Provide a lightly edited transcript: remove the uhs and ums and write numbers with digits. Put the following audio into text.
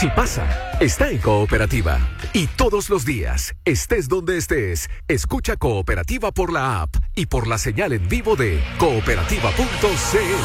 Si pasa, está en Cooperativa. Y todos los días, estés donde estés, escucha Cooperativa por la app y por la señal en vivo de cooperativa.cl.